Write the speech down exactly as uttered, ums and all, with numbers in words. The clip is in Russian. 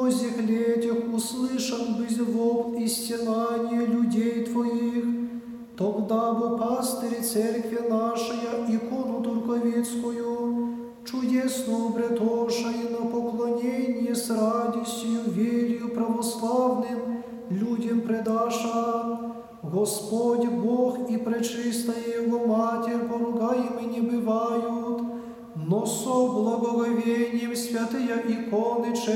слезах летях услышан бы звук и стенание людей Твоих, тогда бы пастырь церкви нашей, икону турковицкую, чудесно обретоша и на поклонение с радостью, верою православным людям предаша. Господь Бог и пречистая Его Матерь поругаемы не бывают, но со благоговением святые иконы